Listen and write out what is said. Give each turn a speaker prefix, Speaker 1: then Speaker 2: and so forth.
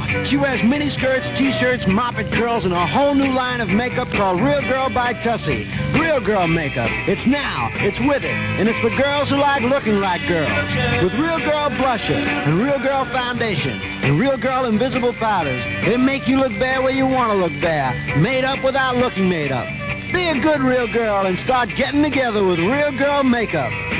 Speaker 1: Girl. She wears mini skirts, t-shirts, moppet curls, and a whole new line of makeup called Real Girl by Tussie. Real Girl makeup. It's now, it's with it, and it's for girls who like looking like girls. With Real Girl blusher, and Real Girl foundation, and Real Girl invisible powders, they make you look bare where you want to look bare. Made up without looking made up. Be a good real girl and start getting together with Real Girl makeup.